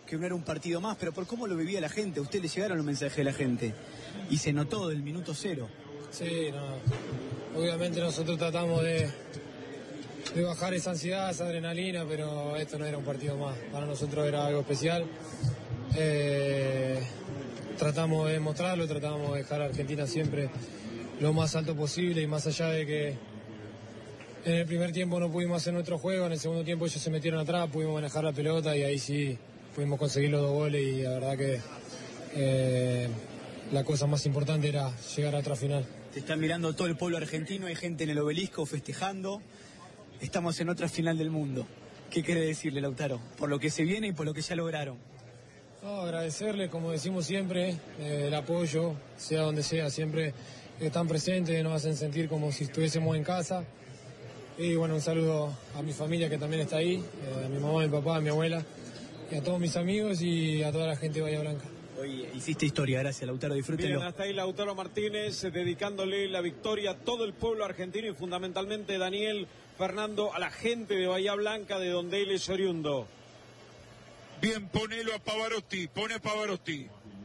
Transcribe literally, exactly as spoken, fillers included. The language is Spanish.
que no era un partido más, pero por cómo lo vivía la gente. A usted le llegaron los mensajes de la gente y se notó del minuto cero. Sí, no. Obviamente nosotros tratamos de, de bajar esa ansiedad, esa adrenalina, pero esto no era un partido más. Para nosotros era algo especial. Eh, tratamos de demostrarlo, tratamos de dejar a Argentina siempre lo más alto posible y más allá de que en el primer tiempo no pudimos hacer nuestro juego, en el segundo tiempo ellos se metieron atrás, pudimos manejar la pelota y ahí sí pudimos conseguir los dos goles y la verdad que eh, la cosa más importante era llegar a otra final. Te está mirando todo el pueblo argentino, hay gente en el obelisco festejando, estamos en otra final del mundo. ¿Qué quiere decirle, Lautaro? Por lo que se viene y por lo que ya lograron. No, agradecerles, como decimos siempre, eh, el apoyo, sea donde sea, siempre están presentes, nos hacen sentir como si estuviésemos en casa. Y bueno, un saludo a mi familia que también está ahí, eh, a mi mamá, a mi papá, a mi abuela, y a todos mis amigos y a toda la gente de Bahía Blanca. Hoy hiciste historia, gracias Lautaro, disfrútenlo. Bien, hasta ahí Lautaro Martínez eh, dedicándole la victoria a todo el pueblo argentino y fundamentalmente Daniel Fernando a la gente de Bahía Blanca de donde él es oriundo. Bien, ponelo a Pavarotti, pone a Pavarotti.